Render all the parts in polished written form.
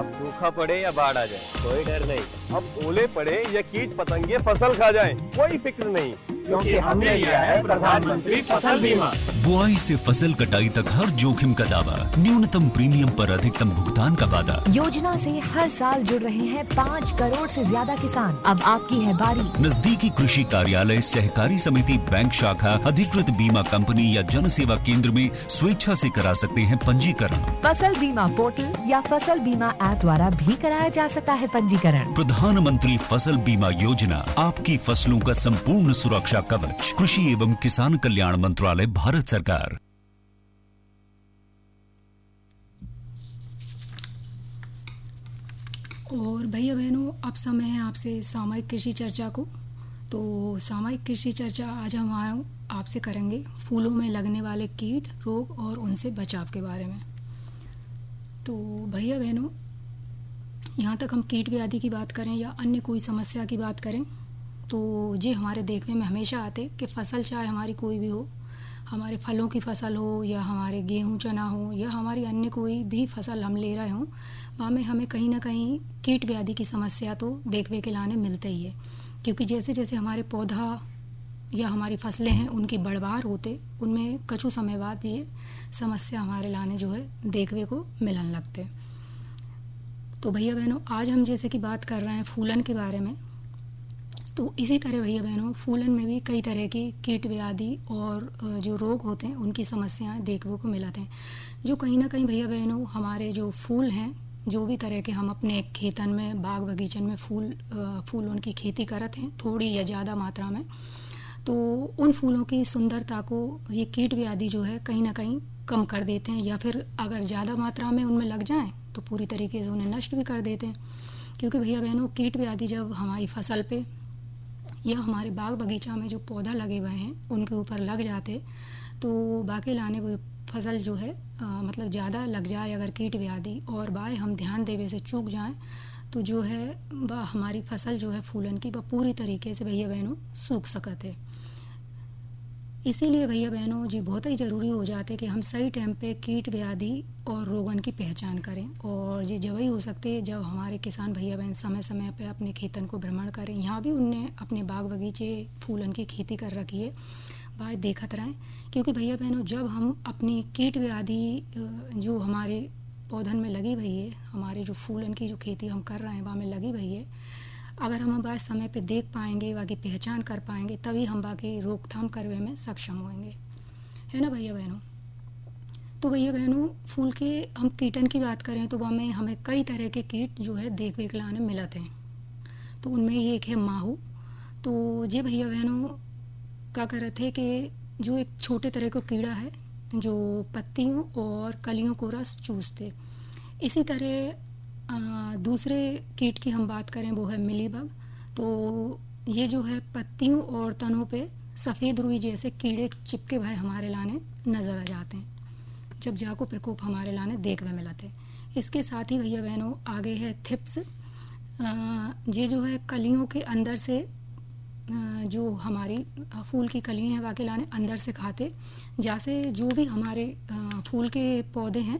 अब सूखा पड़े या बाढ़ आ जाए कोई डर नहीं। अब ओले पड़े या कीट पतंगे फसल खा जाए कोई फिक्र नहीं, क्योंकि हमने लिया है प्रधानमंत्री फसल बीमा। बुआई से फसल कटाई तक हर जोखिम का दावा, न्यूनतम प्रीमियम पर अधिकतम भुगतान का वादा। योजना से हर साल जुड़ रहे हैं 5 करोड़ से ज्यादा किसान। अब आपकी है बारी। नजदीकी कृषि कार्यालय, सहकारी समिति, बैंक शाखा, अधिकृत बीमा कंपनी या जन सेवा केंद्र में स्वेच्छा से करा सकते हैं पंजीकरण। फसल बीमा पोर्टल या फसल बीमा ऐप द्वारा भी कराया जा सकता है पंजीकरण। प्रधानमंत्री फसल बीमा योजना, आपकी फसलों का संपूर्ण सुरक्षा कवच। कृषि एवं किसान कल्याण मंत्रालय, भारत सरकार। और भैया बहनों, अब समय है आपसे सामयिक कृषि चर्चा को। तो सामयिक कृषि चर्चा आज हम आपसे करेंगे फूलों में लगने वाले कीट, रोग और उनसे बचाव के बारे में। तो भैया बहनों, यहाँ तक हम कीट व्याधि की बात करें या अन्य कोई समस्या की बात करें तो ये हमारे देखने में हमेशा आते कि फसल चाहे हमारी कोई भी हो, हमारे फलों की फसल हो या हमारे गेहूं चना हो या हमारी अन्य कोई भी फसल हम ले रहे हों, वहाँ में हमें कहीं ना कहीं कीट व्याधि की समस्या तो देखने के लाने मिलते ही है। क्योंकि जैसे जैसे हमारे पौधा या हमारी फसलें हैं उनकी बढ़वार होते, उनमें कुछ समय बाद ये समस्या हमारे लाने जो है देखने को मिलने लगते। तो भैया बहनों, आज हम जैसे कि बात कर रहे हैं फूलन के बारे में, तो इसी तरह भैया बहनों फूलन में भी कई तरह की कीट व्याधि और जो रोग होते हैं उनकी समस्याएं देखने को मिलते हैं, जो कहीं ना कहीं भैया बहनों हमारे जो फूल हैं, जो भी तरह के हम अपने खेतन में, बाग बगीचन में फूलों की खेती करते हैं थोड़ी या ज़्यादा मात्रा में, तो उन फूलों की सुंदरता को ये कीट व्याधि जो है कहीं ना कहीं कम कर देते हैं, या फिर अगर ज़्यादा मात्रा में उनमें लग जाएं तो पूरी तरीके से उन्हें नष्ट भी कर देते हैं। क्योंकि भैया बहनों कीट व्याधि जब हमारी फसल पे या हमारे बाग बगीचा में जो पौधा लगे हुए हैं उनके ऊपर लग जाते, तो बाकी लाने वो फसल जो है मतलब ज़्यादा लग जाए अगर कीट व्याधि और बाय हम ध्यान देवे से चूक जाएं तो जो है वह हमारी फसल जो है फूलन की वह पूरी तरीके से भैया बहनों सूख सकते है। इसीलिए भैया बहनों जी बहुत ही ज़रूरी हो जाते कि हम सही टाइम पे कीट व्याधि और रोगन की पहचान करें, और ये जब ही हो सकते हैं जब हमारे किसान भैया बहन समय समय पे अपने खेतन को भ्रमण करें। यहाँ भी उनने अपने बाग बगीचे फूलन की खेती कर रखी है, वह देखत रहें। क्योंकि भैया बहनों जब हम अपनी कीट व्याधि जो हमारे पौधन में लगी हुई है, हमारे जो फूलन की जो खेती हम कर रहे हैं वहाँ में लगी हुई है, अगर हम बात समय पे देख पाएंगे, बाकी पहचान कर पाएंगे, तभी हम बाकी रोकथाम करने में सक्षम होंगे, है ना भैया बहनों। तो भैया बहनों फूल के हम कीटन की बात करें तो वह में हमें कई तरह के कीट जो है देखने के लाने मिलते हैं। तो उनमें एक है माहू। तो ये भैया बहनों क्या कर रहे थे कि जो एक छोटे तरह का कीड़ा है जो पत्तियों और कलियों को रस चूसते। इसी तरह दूसरे कीट की हम बात करें वो है मिलीबग। तो ये जो है पत्तियों और तनों पे सफ़ेद रुई जैसे कीड़े चिपके भय हमारे लाने नजर आ जाते हैं जब जाको प्रकोप हमारे लाने देखने में मिलते। इसके साथ ही भैया बहनों आगे है थिप्स। ये जो है कलियों के अंदर से जो हमारी फूल की कलियां हैं वाके लाने अंदर से खाते, जैसे जो भी हमारे फूल के पौधे हैं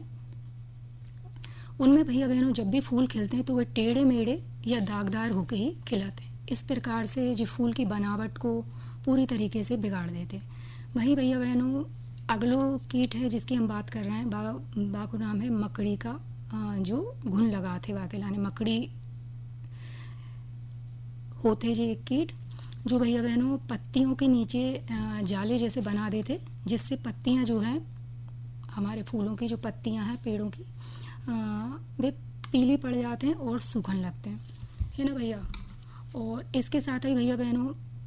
उनमें भैया बहनों जब भी फूल खिलते हैं तो वे टेढ़े मेढ़े या दागदार होके ही खिलाते हैं। इस प्रकार से जो फूल की बनावट को पूरी तरीके से बिगाड़ देते। वहीं भैया बहनों अगलो कीट है जिसकी हम बात कर रहे हैं, बा को नाम है मकड़ी का, जो घुन लगाते वाके लाने मकड़ी होते जी एक कीट जो भैया बहनों पत्तियों के नीचे जाले जैसे बना देते, जिससे पत्तियां जो हैं हमारे फूलों की जो पत्तियां हैं पेड़ों की वे पीली पड़ जाते हैं और सूखने लगते हैं, है ना भैया। और इसके साथ ही भैया बहनों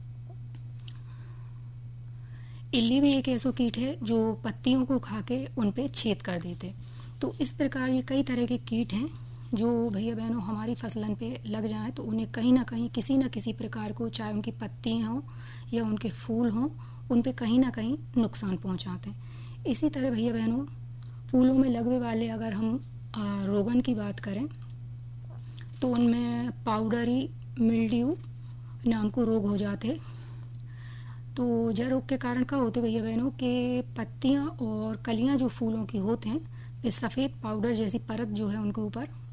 इल्ली भी एक ऐसा कीट है जो पत्तियों को खा के उन पे छेद कर देते। तो इस प्रकार ये कई तरह के कीट हैं जो भैया बहनों हमारी फसलन पे लग जाएं तो उन्हें कहीं ना कहीं किसी न किसी प्रकार को, चाहे उनकी पत्तियां हों या उनके फूल हों, उन पे कहीं ना कहीं नुकसान पहुंचाते हैं। इसी तरह भैया बहनों फूलों में लगने वाले अगर हम रोगन की बात करें तो उनमें पाउडरी मिल्ड्यू नाम को रोग हो जाते। तो यह रोग के कारण क्या होते भैया बहनों के पत्तियां और कलियां जो फूलों की होते हैं वे सफ़ेद पाउडर जैसी परत जो है उनके ऊपर